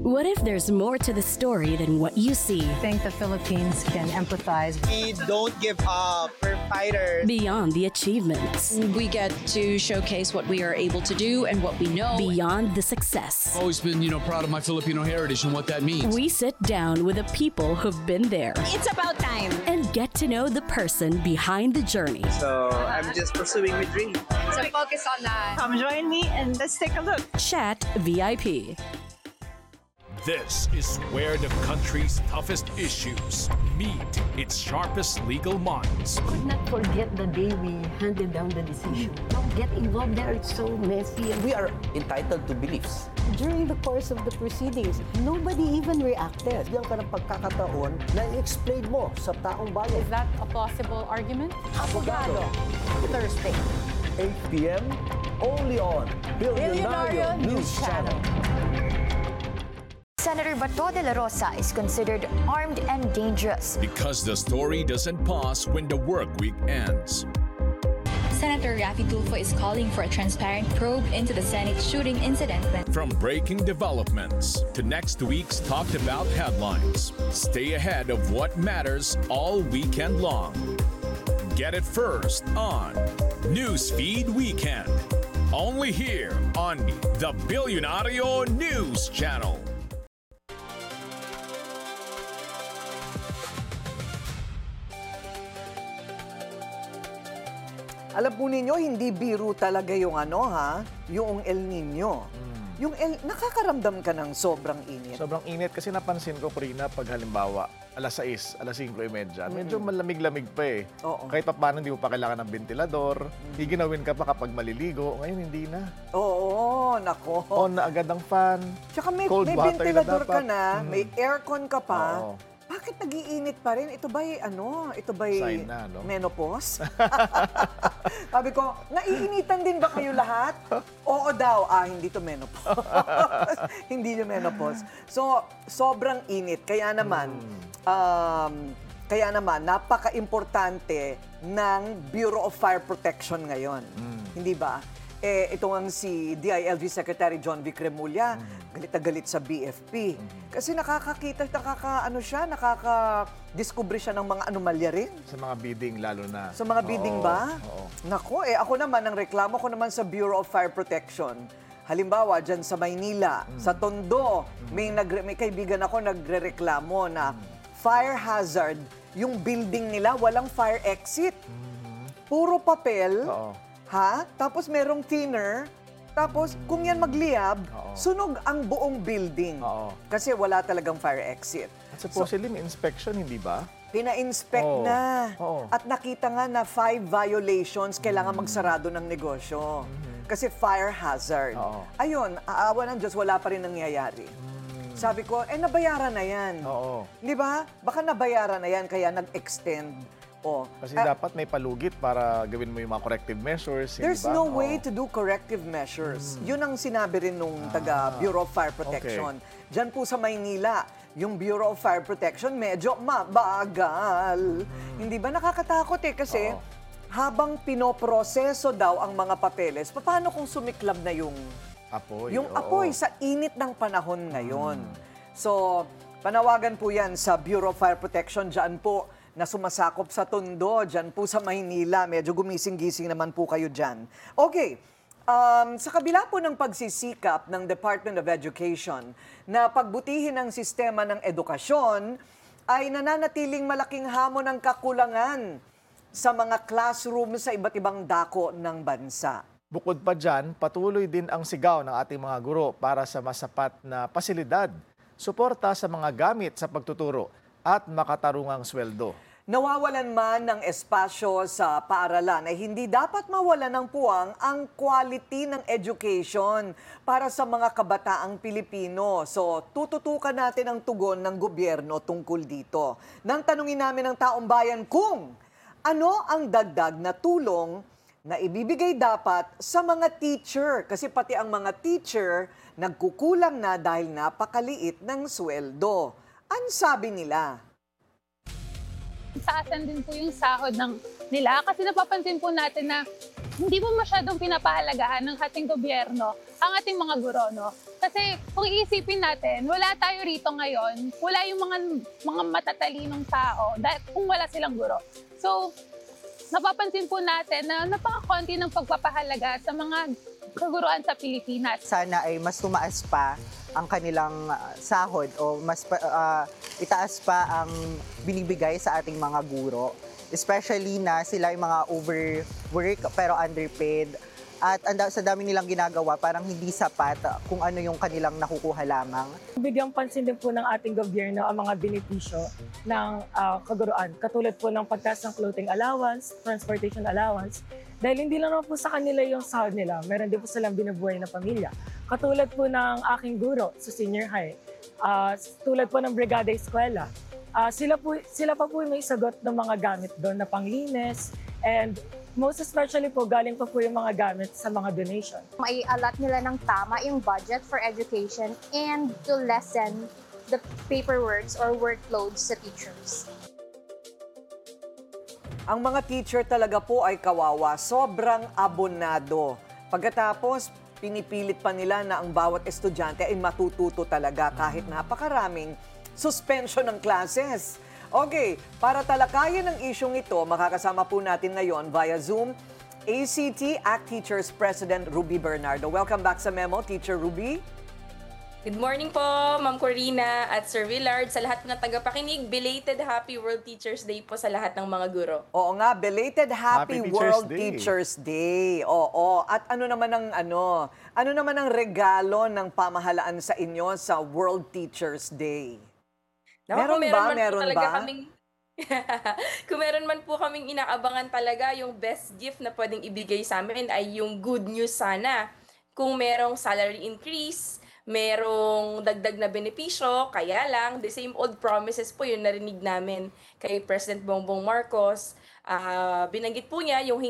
What if there's more to the story than what you see? I think the Philippines can empathize. We don't give up. We're fighters. Beyond the achievements. We get to showcase what we are able to do and what we know. Beyond the success. I've always been, proud of my Filipino heritage and what that means. We sit down with the people who've been there. It's about time. And get to know the person behind the journey. So I'm just pursuing my dream. So focus on that. Come join me and let's take a look. Chat VIP. This is where the country's toughest issues meet its sharpest legal minds. Could not forget the day we handed down the decision. Don't get involved there, it's so messy. We are entitled to beliefs. During the course of the proceedings, nobody even reacted. Bigyan ka ng pagkakataon na i-explain mo sa taong bayan. Is that a plausible argument? Abogado. Thursday. 8 p.m. only on Billionario News Channel. Senator Bato de la Rosa is considered armed and dangerous. Because the story doesn't pause when the work week ends. Senator Raffy Tulfo is calling for a transparent probe into the Senate shooting incident. From breaking developments to next week's talked about headlines, stay ahead of what matters all weekend long. Get it first on Newsfeed Weekend. Only here on the Billionario News Channel. Alam po ninyo, hindi biro talaga yung yung El Nino. Nakakaramdam ka ng sobrang init. Sobrang init kasi napansin ko, Corina, pag halimbawa, alas 6, alas 5:30, medyo malamig-lamig pa eh. Oo. Kahit pa paano hindi mo pa kailangan ng ventilador, higinawin ka pa kapag maliligo. Ngayon, hindi na. Oo, nako. On na agad ang fan. Tsaka may cold water ventilador na dapat. ka na, may aircon ka pa. Oo. Bakit nagiinit pa rin? Ito ba'y Sign na, no? menopause? Sabi ko, naiinitan din ba kayo lahat? Oo daw. Hindi to menopause. Hindi yung menopause. So, sobrang init. Kaya naman, napaka-importante ng Bureau of Fire Protection ngayon. Hindi ba? Ito ang si DILG Secretary John Vic Remulla, galit na galit sa BFP. Kasi nakaka-discover siya ng mga anomalya rin. Sa mga bidding lalo na. Sa mga bidding ba? Oo. Nako, ako naman, ang reklamo ko naman sa Bureau of Fire Protection. Halimbawa, dyan sa Maynila, sa Tondo, may kaibigan ako nagre-reklamo na fire hazard, yung building nila walang fire exit. Puro papel. Oo. Tapos merong thinner. Tapos kung yan magliyab, sunog ang buong building. Kasi wala talagang fire exit. At supposedly may inspection, hindi ba? Pina-inspect na. At nakita nga na 5 violations kailangan magsarado ng negosyo. Kasi fire hazard. Ayun, aawa ng Diyos, wala pa rin nangyayari. Sabi ko, nabayaran na yan. Di ba? Baka nabayaran na yan, kaya nag-extend. Kasi dapat may palugit para gawin mo yung mga corrective measures. There's no way to do corrective measures. Yun ang sinabi rin nung taga Bureau of Fire Protection. Diyan po sa Maynila, yung Bureau of Fire Protection medyo mabagal. Hindi ba nakakatakot kasi habang pinoproseso daw ang mga papeles, paano kung sumiklab na yung apoy? Yung apoy sa init ng panahon ngayon. So, panawagan po yan sa Bureau of Fire Protection. Diyan po na sumasakop sa Tondo, dyan po sa Maynila. Medyo gumising-gising naman po kayo dyan. Okay, sa kabila po ng pagsisikap ng Department of Education na pagbutihin ang sistema ng edukasyon, ay nananatiling malaking hamon ng kakulangan sa mga classroom sa iba't ibang dako ng bansa. Bukod pa dyan, patuloy din ang sigaw ng ating mga guro para sa masapat na pasilidad, suporta sa mga gamit sa pagtuturo, at makatarungang sweldo. Nawawalan man ng espasyo sa paaralan ay hindi dapat mawalan ng puwang ang quality ng education para sa mga kabataang Pilipino. So, tututukan natin ang tugon ng gobyerno tungkol dito. Nang tanungin namin ng taong bayan kung ano ang dagdag na tulong na ibibigay dapat sa mga teacher. Kasi pati ang mga teacher nagkukulang na dahil napakaliit ng sweldo. Ano sabi nila? Taasan din po yung sahod nila kasi napapansin po natin na hindi po masyadong pinapahalagahan ng ating gobyerno ang ating mga guro, no? Kasi kung iisipin natin, wala tayo rito ngayon, wala yung mga matatalinong tao dahil kung wala silang guro. So, napapansin po natin na napakakonti ng pagpapahalaga sa mga kaguruan sa Pilipinas. Sana ay mas tumaas pa ang kanilang sahod o mas itaas pa ang binibigay sa ating mga guro. Especially na sila yung mga overwork pero underpaid. At sa dami nilang ginagawa, parang hindi sapat kung ano yung kanilang nakukuha lamang. Bigyang pansin din po ng ating gobyerno ang mga benepisyo ng kaguruan. Katulad po ng pagtaas ng clothing allowance, transportation allowance. Dahil hindi lang naman po sa kanila yung sahod nila, meron din po silang binubuhay na pamilya. Katulad po ng aking guro sa senior high, tulad po ng Brigada Eskwela. Sila pa po may sagot ng mga gamit doon na panglinis, and most especially po galing pa po yung mga gamit sa mga donation. May allot nila ng tama yung budget for education and to lessen the paperworks or workloads sa teachers. Ang mga teacher talaga po ay kawawa, sobrang abonado. Pagkatapos, pinipilit pa nila na ang bawat estudyante ay matututo talaga kahit napakaraming suspension ng classes. Okay, para talakayin ang isyong ito, makakasama po natin ngayon via Zoom, ACT ACT Teachers President Ruby Bernardo. Welcome back sa Memo, Teacher Ruby. Good morning po, Ma'am Corina at Sir Willard. Sa lahat ng tagapakinig, belated Happy World Teachers Day po sa lahat ng mga guro. Oo nga, belated Happy World Teachers Day. Oo, at ano naman ang regalo ng pamahalaan sa inyo sa World Teachers Day? Naku, Meron ba? Kung meron man po kaming inaabangan talaga, yung best gift na pwedeng ibigay sa amin ay yung good news sana. Kung merong salary increase, merong dagdag na benepisyo, kaya lang, the same old promises po yung narinig namin kay President Bongbong Marcos. Binanggit po niya yung